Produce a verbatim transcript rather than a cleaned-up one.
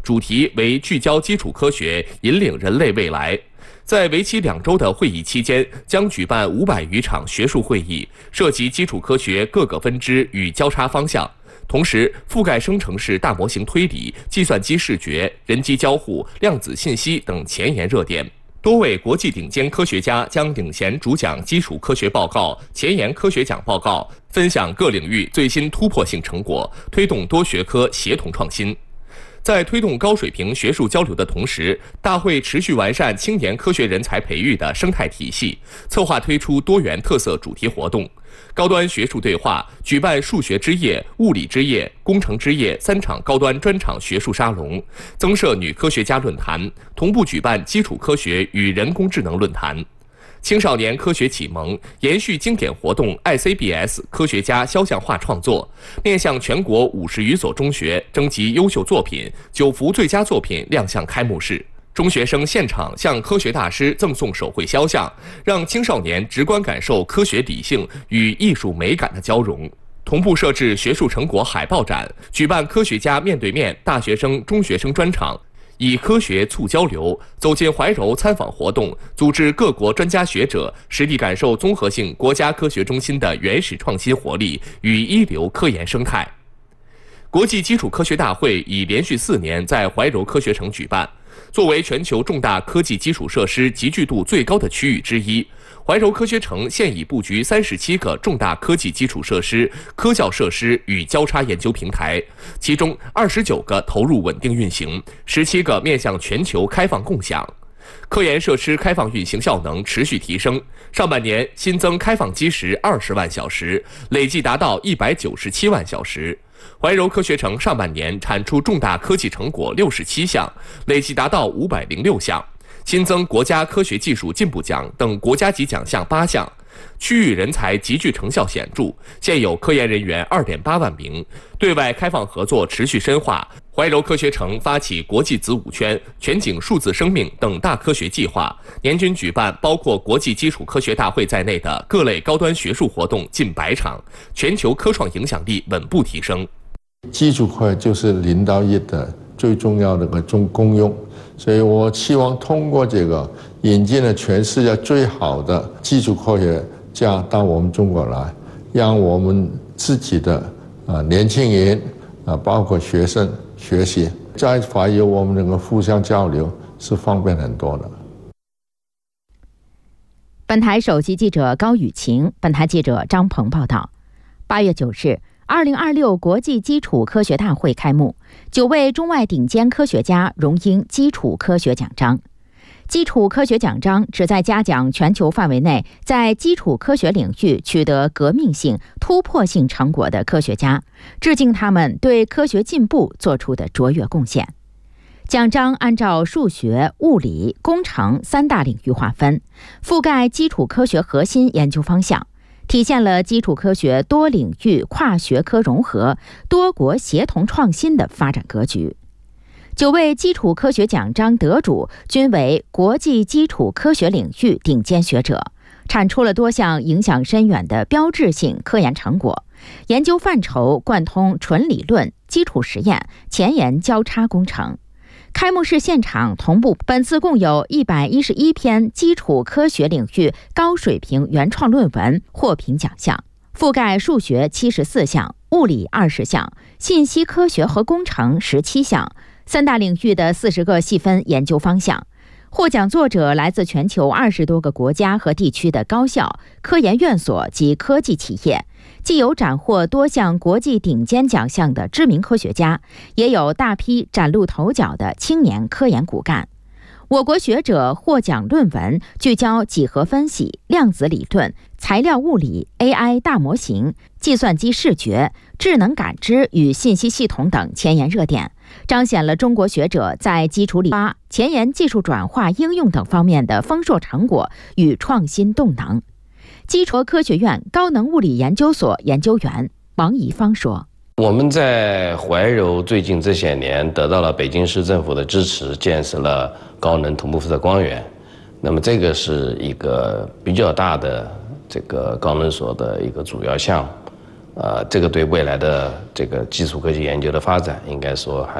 主题为聚焦基础科学，引领人类未来。在为期两周的会议期间，将举办五百余场学术会议，涉及基础科学各个分支与交叉方向。同时，覆盖生成式大模型推理、计算机视觉、人机交互、量子信息等前沿热点。多位国际顶尖科学家将领衔主讲基础科学报告、前沿科学奖报告，分享各领域最新突破性成果，推动多学科协同创新。在推动高水平学术交流的同时，大会持续完善青年科学人才培育的生态体系，策划推出多元特色主题活动，高端学术对话，举办数学之夜、物理之夜、工程之夜三场高端专场学术沙龙，增设女科学家论坛，同步举办基础科学与人工智能论坛。青少年科学启蒙延续经典活动 I C B S 科学家肖像画创作，面向全国五十余所中学征集优秀作品，九幅最佳作品亮相开幕式。中学生现场向科学大师赠送手绘肖像，让青少年直观感受科学理性与艺术美感的交融。同步设置学术成果海报展，举办科学家面对面大学生、中学生专场。以科学促交流，走进怀柔参访活动，组织各国专家学者实地感受综合性国家科学中心的原始创新活力与一流科研生态。国际基础科学大会已连续四年在怀柔科学城举办。作为全球重大科技基础设施集聚度最高的区域之一，怀柔科学城现已布局三十七个重大科技基础设施、科教设施与交叉研究平台，其中二十九个投入稳定运行，十七个面向全球开放共享。科研设施开放运行效能持续提升，上半年新增开放基石二十万小时，累计达到一百九十七万小时。怀柔科学城上半年产出重大科技成果六十七项，累计达到五百零六项，新增国家科学技术进步奖等国家级奖项八项，区域人才集聚成效显著，现有科研人员二点八万名，对外开放合作持续深化。怀柔科学城发起国际子午圈、全景数字生命等大科学计划，年均举办包括国际基础科学大会在内的各类高端学术活动近百场，全球科创影响力稳步提升。 基础科学就是零到一的最重要的个中功用，所以我希望通过这个引进了全世界最好的基础科学家到我们中国来，让我们自己的啊年轻人啊包括学生学习，在怀柔我们能够互相交流是方便很多的。 本台首席记者高雨晴，本台记者张鹏报道。八月九日。二零二六国际基础科学大会开幕，九位中外顶尖科学家荣膺基础科学奖章。基础科学奖章旨在嘉奖全球范围内在基础科学领域取得革命性、突破性成果的科学家，致敬他们对科学进步做出的卓越贡献。奖章按照数学、物理、工程三大领域划分，覆盖基础科学核心研究方向，体现了基础科学多领域跨学科融合、多国协同创新的发展格局。九位基础科学奖章得主均为国际基础科学领域顶尖学者，产出了多项影响深远的标志性科研成果，研究范畴贯通纯理论、基础实验、前沿交叉工程。开幕式现场同步，本次共有一百一十一篇基础科学领域高水平原创论文获评奖项，覆盖数学七十四项、物理二十项、信息科学和工程十七项，三大领域的四十个细分研究方向。获奖作者来自全球二十多个国家和地区的高校、科研院所及科技企业，既有斩获多项国际顶尖奖项的知名科学家，也有大批崭露头角的青年科研骨干。我国学者获奖论文聚焦几何分析、量子理论、材料物理、A I 大模型、计算机视觉、智能感知与信息系统等前沿热点，彰显了中国学者在基础理发、前沿技术转化应用等方面的丰硕成果与创新动能。基础科学院高能物理研究所研究员王怡芳说： 我们在怀柔最近这些年得到了北京市政府的支持，建设了高能同步辐射光源。那么这个是一个比较大的这个高能所的一个主要项目，呃，这个对未来的这个基础科学研究的发展，应该说还